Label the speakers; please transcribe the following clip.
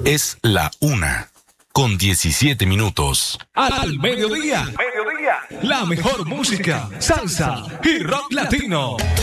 Speaker 1: Es la 1:17.
Speaker 2: Al mediodía. La mejor música, salsa y rock latino.